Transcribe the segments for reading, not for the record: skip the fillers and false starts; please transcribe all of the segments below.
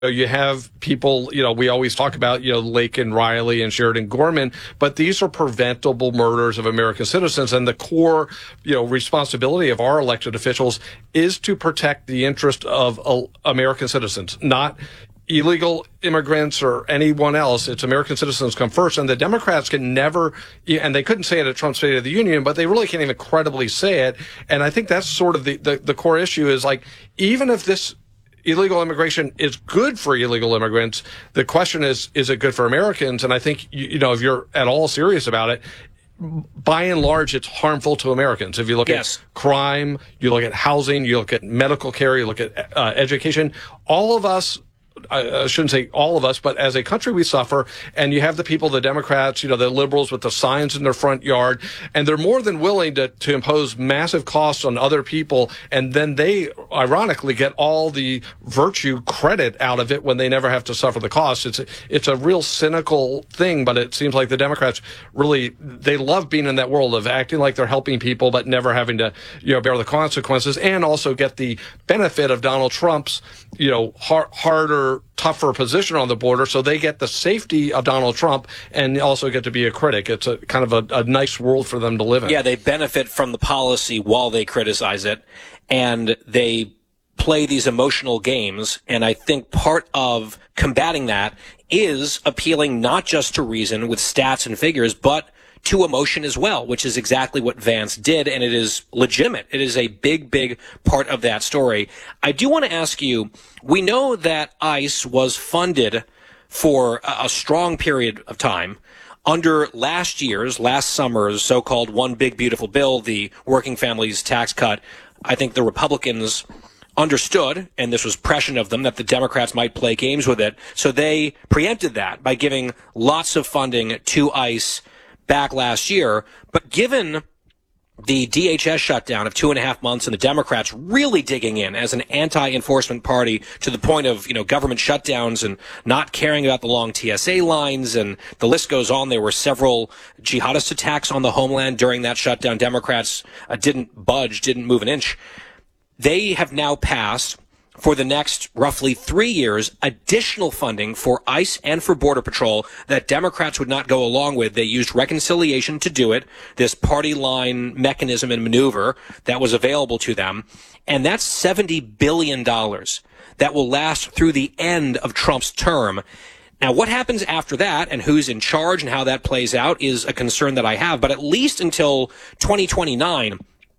You have people, we always talk about, Laken Riley and Sheridan Gorman, but these are preventable murders of American citizens. And the core, responsibility of our elected officials is to protect the interest of American citizens, not illegal immigrants or anyone else. It's American citizens come first. And the Democrats can never, and they couldn't say it at Trump's State of the Union, but they really can't even credibly say it. And I think that's sort of the core issue is like, even if this illegal immigration is good for illegal immigrants, the question is it good for Americans? And I think, if you're at all serious about it, by and large, it's harmful to Americans. If you look at crime, you look at housing, you look at medical care, you look at education, all of us, I shouldn't say all of us, but as a country, we suffer. And you have the people, the Democrats, the liberals with the signs in their front yard, and they're more than willing to impose massive costs on other people. And then they, ironically, get all the virtue credit out of it when they never have to suffer the costs. It's a real cynical thing, but it seems like the Democrats really, they love being in that world of acting like they're helping people, but never having to, bear the consequences, and also get the benefit of Donald Trump's, harder, tougher position on the border, so they get the safety of Donald Trump and also get to be a critic. It's a kind of a nice world for them to live in. Yeah, they benefit from the policy while they criticize it, and they play these emotional games. And I think part of combating that is appealing not just to reason with stats and figures, but to emotion as well, which is exactly what Vance did, and it is legitimate. It is a big, big part of that story. I do want to ask you, we know that ICE was funded for a strong period of time under last summer's so-called One Big Beautiful Bill, the working families tax cut. I think the Republicans understood, and this was prescient of them, that the Democrats might play games with it, so they preempted that by giving lots of funding to ICE back last year. But given the DHS shutdown of 2.5 months and the Democrats really digging in as an anti-enforcement party to the point of, government shutdowns and not caring about the long TSA lines, and the list goes on. There were several jihadist attacks on the homeland during that shutdown. Democrats didn't budge, didn't move an inch. They have now passed, for the next roughly 3 years, additional funding for ICE and for Border Patrol that Democrats would not go along with. They used reconciliation to do it, this party line mechanism and maneuver that was available to them. And that's $70 billion that will last through the end of Trump's term. Now, what happens after that and who's in charge and how that plays out is a concern that I have. But at least until 2029,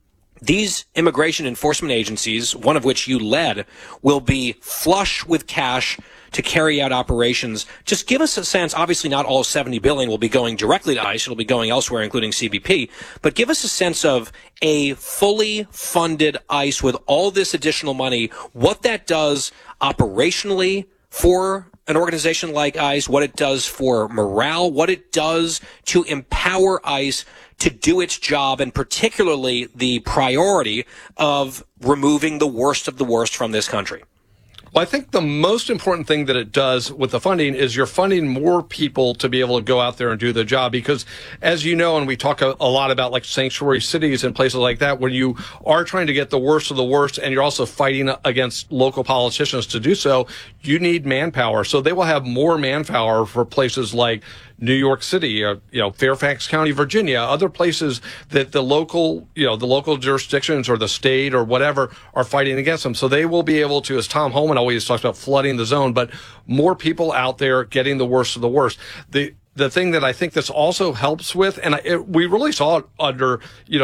these immigration enforcement agencies, one of which you led, will be flush with cash to carry out operations. Just give us a sense. Obviously, not all $70 billion will be going directly to ICE. It'll be going elsewhere, including CBP. But give us a sense of a fully funded ICE with all this additional money, what that does operationally for an organization like ICE, what it does for morale, what it does to empower ICE to do its job, and particularly the priority of removing the worst of the worst from this country. Well, I think the most important thing that it does with the funding is you're funding more people to be able to go out there and do the job. Because as you know, and we talk a lot about like sanctuary cities and places like that, when you are trying to get the worst of the worst and you're also fighting against local politicians to do so, you need manpower. So they will have more manpower for places like New York City, Fairfax County, Virginia, other places that the local jurisdictions or the state or whatever are fighting against them. So they will be able to, as Tom Homan always talks about, flooding the zone, but more people out there getting the worst of the worst. The thing that I think this also helps with, and we really saw it under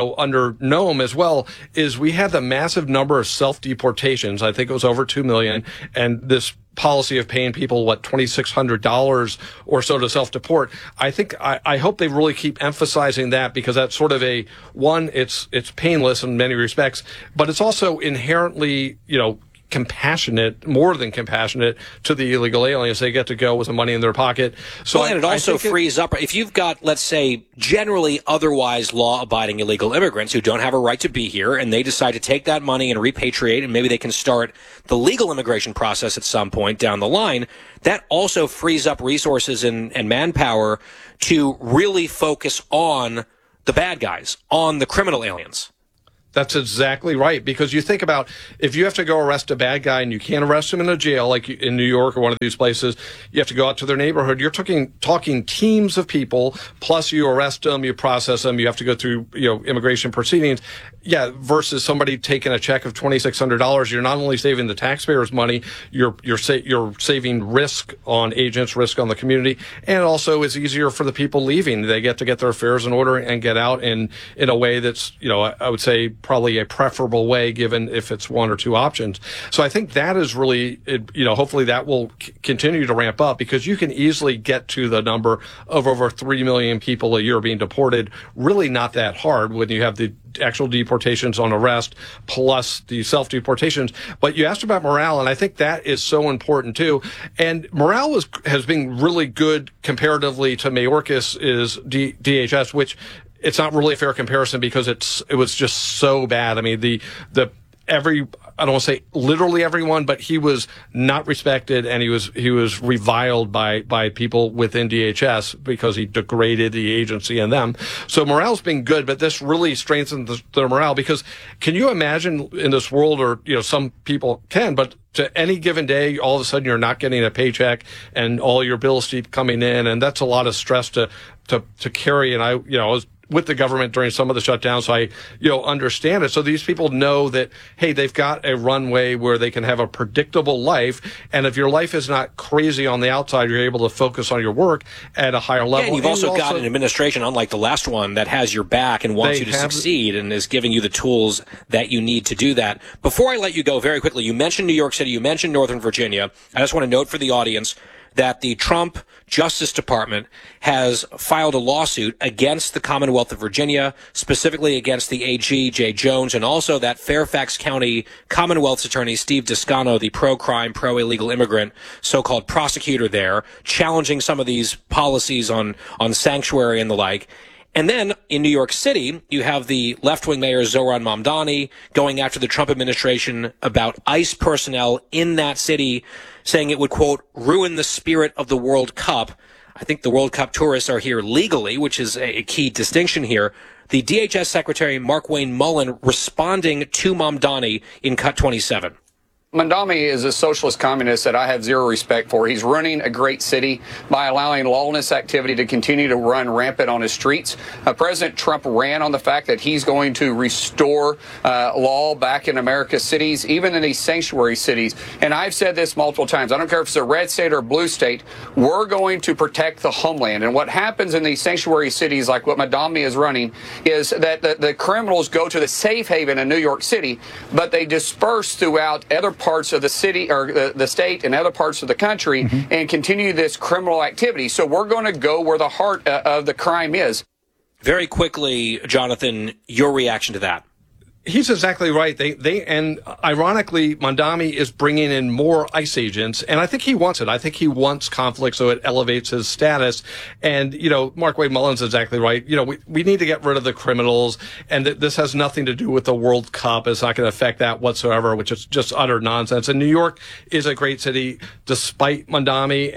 Noam as well, is we had the massive number of self-deportations. I think it was over 2 million, and this policy of paying people, $2,600 or so to self-deport. I hope they really keep emphasizing that, because that's sort of it's painless in many respects, but it's also inherently, compassionate, more than compassionate to the illegal aliens. They get to go with some money in their pocket. So and it also frees up, if you've got, let's say, generally otherwise law-abiding illegal immigrants who don't have a right to be here, and they decide to take that money and repatriate, and maybe they can start the legal immigration process at some point down the line, that also frees up resources and manpower to really focus on the bad guys, on the criminal aliens. That's exactly right. Because you think about if you have to go arrest a bad guy and you can't arrest him in a jail like in New York or one of these places, you have to go out to their neighborhood. You're talking teams of people, plus you arrest them, you process them, you have to go through immigration proceedings. Yeah, versus somebody taking a check of $2,600, you're not only saving the taxpayers money, you're saving risk on agents, risk on the community, and also it's easier for the people leaving. They get to get their affairs in order and get out in a way that's, I would say probably a preferable way, given if it's one or two options. So I think that is really, hopefully that will continue to ramp up, because you can easily get to the number of over 3 million people a year being deported. Really not that hard when you have the actual deportations on arrest plus the self-deportations. But you asked about morale, and I think that is so important too. And morale has been really good comparatively to Mayorkas' DHS, which it's not really a fair comparison because it was just so bad. I mean, I don't want to say literally everyone, but he was not respected, and he was reviled by people within DHS because he degraded the agency and them. So morale's been good, but this really strengthens the morale, because can you imagine in this world, or some people can, but to any given day, all of a sudden you're not getting a paycheck and all your bills keep coming in, and that's a lot of stress to carry. And I was with the government during some of the shutdowns, so I, understand it. So these people know that, hey, they've got a runway where they can have a predictable life, and if your life is not crazy on the outside, you're able to focus on your work at a higher level. Yeah, and you've also got an administration, unlike the last one, that has your back and wants you to succeed and is giving you the tools that you need to do that. Before I let you go, very quickly, you mentioned New York City, you mentioned Northern Virginia. I just want to note for the audience that the Trump Justice Department has filed a lawsuit against the Commonwealth of Virginia, specifically against the AG, Jay Jones, and also that Fairfax County Commonwealth's attorney, Steve Descano, the pro-crime, pro-illegal immigrant, so-called prosecutor there, challenging some of these policies on sanctuary and the like. And then in New York City, you have the left-wing mayor Zohran Mamdani going after the Trump administration about ICE personnel in that city, saying it would, quote, ruin the spirit of the World Cup. I think the World Cup tourists are here legally, which is a key distinction here. The DHS Secretary Markwayne Mullin responding to Mamdani in Cut 27. Mamdani is a socialist communist that I have zero respect for. He's running a great city by allowing lawless activity to continue to run rampant on his streets. President Trump ran on the fact that he's going to restore law back in America's cities, even in these sanctuary cities. And I've said this multiple times. I don't care if it's a red state or a blue state. We're going to protect the homeland. And what happens in these sanctuary cities, like what Mamdani is running, is that the criminals go to the safe haven in New York City, but they disperse throughout other parts of the city or the state and other parts of the country and continue this criminal activity. So we're going to go where the heart of the crime is. Very quickly, Jonathan, your reaction to that. He's exactly right. And ironically, Mamdani is bringing in more ICE agents, and I think he wants it. I think he wants conflict, so it elevates his status. And, Markwayne Mullin's exactly right. We need to get rid of the criminals, and this has nothing to do with the World Cup. It's not going to affect that whatsoever, which is just utter nonsense. And New York is a great city, despite Mamdani,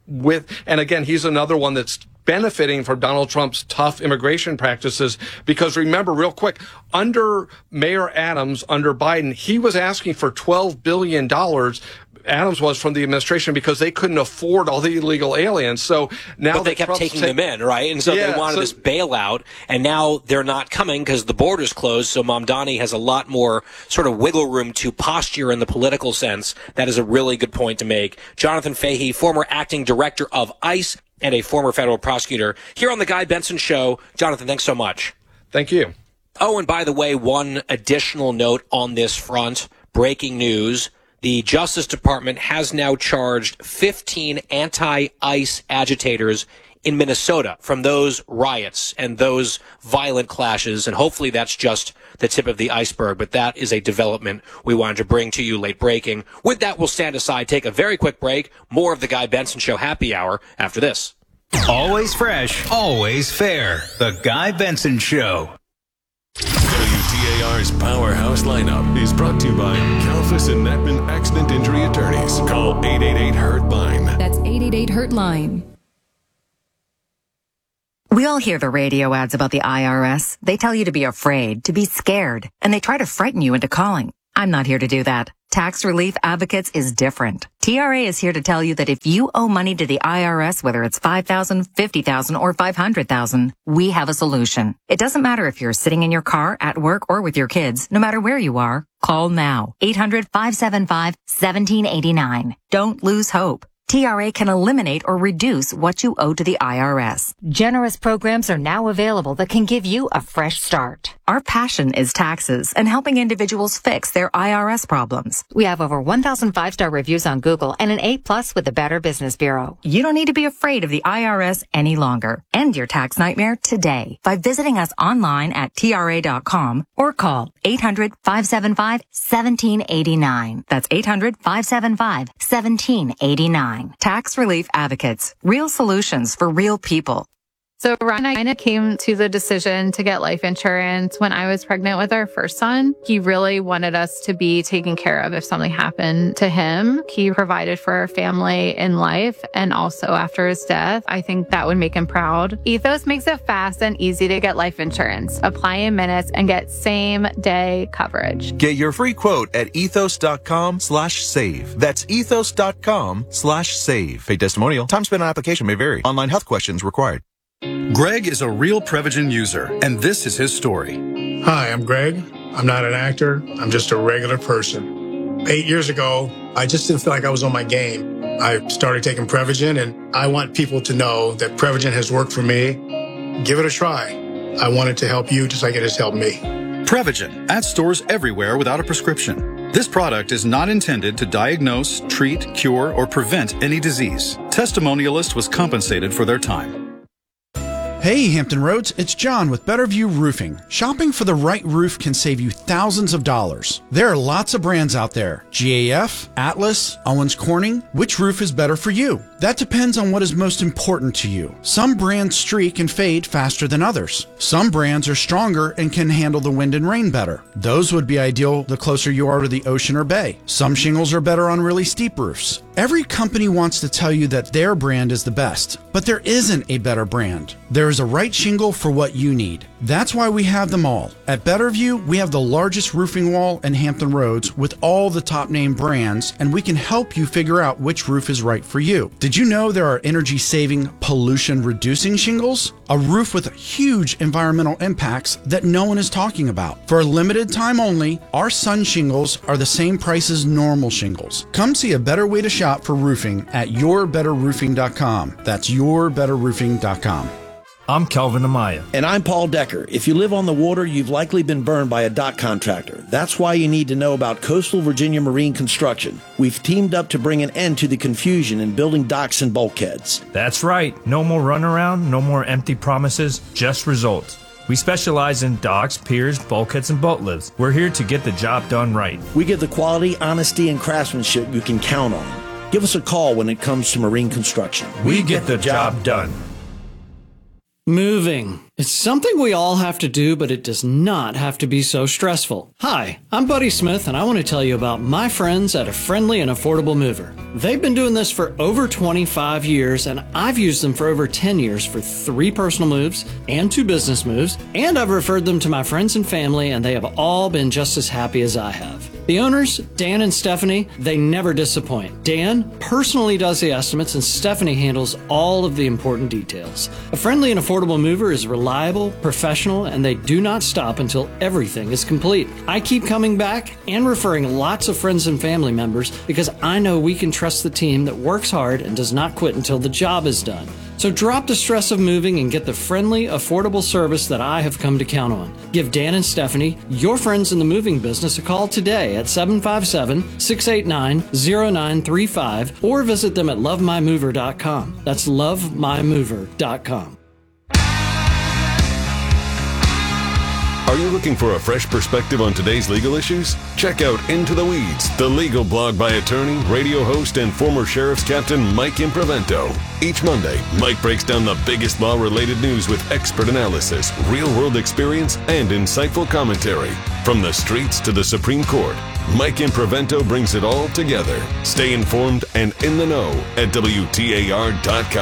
and again, he's another one that's benefiting from Donald Trump's tough immigration practices, because remember, real quick, under Mayor Adams, under Biden, he was asking for $12 billion. Adams was from the administration, because they couldn't afford all the illegal aliens. So now, but they kept taking them in, right? And so they wanted this bailout, and now they're not coming because the border's closed. So Mamdani has a lot more sort of wiggle room to posture in the political sense. That is a really good point to make. Jonathan Fahey, former acting director of ICE and a former federal prosecutor, here on the Guy Benson Show. Jonathan, thanks so much. Thank you. Oh, and by the way, one additional note on this front, breaking news. The Justice Department has now charged 15 anti-ICE agitators in Minnesota from those riots and those violent clashes. And hopefully that's just the tip of the iceberg. But that is a development we wanted to bring to you late breaking. With that, we'll stand aside, take a very quick break. More of the Guy Benson Show happy hour after this. Always fresh, always fair. The Guy Benson Show. WTAR's Powerhouse Lineup is brought to you by Kalfas and Netman Accident Injury Attorneys. Call 888-HURT-LINE. That's 888-HURT-LINE. We all hear the radio ads about the IRS. They tell you to be afraid, to be scared, and they try to frighten you into calling. I'm not here to do that. Tax Relief Advocates is different. TRA is here to tell you that if you owe money to the IRS, whether it's $5,000, $50,000, or $500,000, we have a solution. It doesn't matter if you're sitting in your car, at work, or with your kids. No matter where you are, call now. 800-575-1789. Don't lose hope. TRA can eliminate or reduce what you owe to the IRS. Generous programs are now available that can give you a fresh start. Our passion is taxes and helping individuals fix their IRS problems. We have over 1,000 5-star reviews on Google and an A+ with the Better Business Bureau. You don't need to be afraid of the IRS any longer. End your tax nightmare today by visiting us online at TRA.com or call 800-575-1789. That's 800-575-1789. Tax Relief Advocates. Real solutions for real people. So Ryan and I kind of came to the decision to get life insurance when I was pregnant with our first son. He really wanted us to be taken care of if something happened to him. He provided for our family in life and also after his death. I think that would make him proud. Ethos makes it fast and easy to get life insurance. Apply in minutes and get same-day coverage. Get your free quote at ethos.com/save. That's ethos.com/save. Paid testimonial. Time spent on application may vary. Online health questions required. Greg is a real Prevagen user, and this is his story. Hi, I'm Greg. I'm not an actor. I'm just a regular person. 8 years ago, I just didn't feel like I was on my game. I started taking Prevagen, and I want people to know that Prevagen has worked for me. Give it a try. I want it to help you just like it has helped me. Prevagen, at stores everywhere without a prescription. This product is not intended to diagnose, treat, cure, or prevent any disease. Testimonialist was compensated for their time. Hey Hampton Roads, it's John with Better View Roofing. Shopping for the right roof can save you thousands of dollars. There are lots of brands out there. GAF, Atlas, Owens Corning. Which roof is better for you? That depends on what is most important to you. Some brands streak and fade faster than others. Some brands are stronger and can handle the wind and rain better. Those would be ideal the closer you are to the ocean or bay. Some shingles are better on really steep roofs. Every company wants to tell you that their brand is the best, but there isn't a better brand. There is a right shingle for what you need. That's why we have them all. At Betterview, we have the largest roofing wall in Hampton Roads with all the top name brands, and we can help you figure out which roof is right for you. Did you know there are energy-saving, pollution-reducing shingles? A roof with huge environmental impacts that no one is talking about. For a limited time only, our Sun shingles are the same price as normal shingles. Come see a better way to shop for roofing at yourbetterroofing.com. That's yourbetterroofing.com. I'm Kelvin Amaya. And I'm Paul Decker. If you live on the water, you've likely been burned by a dock contractor. That's why you need to know about Coastal Virginia Marine Construction. We've teamed up to bring an end to the confusion in building docks and bulkheads. That's right. No more runaround, no more empty promises, just results. We specialize in docks, piers, bulkheads, and boat lifts. We're here to get the job done right. We give the quality, honesty, and craftsmanship you can count on. Give us a call when it comes to marine construction. We get the job done. Moving. It's something we all have to do, but it does not have to be so stressful. Hi, I'm Buddy Smith, and I want to tell you about my friends at A Friendly and Affordable Mover. They've been doing this for over 25 years, and I've used them for over 10 years for 3 personal moves and 2 business moves, and I've referred them to my friends and family, and they have all been just as happy as I have. The owners, Dan and Stephanie, they never disappoint. Dan personally does the estimates, and Stephanie handles all of the important details. A Friendly and Affordable Mover is reliable, professional, and they do not stop until everything is complete. I keep coming back and referring lots of friends and family members because I know we can trust the team that works hard and does not quit until the job is done. So drop the stress of moving and get the friendly, affordable service that I have come to count on. Give Dan and Stephanie, your friends in the moving business, a call today at 757-689-0935 or visit them at lovemymover.com. That's lovemymover.com. Are you looking for a fresh perspective on today's legal issues? Check out Into the Weeds, the legal blog by attorney, radio host, and former Sheriff's Captain Mike Imprevento. Each Monday, Mike breaks down the biggest law-related news with expert analysis, real-world experience, and insightful commentary. From the streets to the Supreme Court, Mike Imprevento brings it all together. Stay informed and in the know at WTAR.com.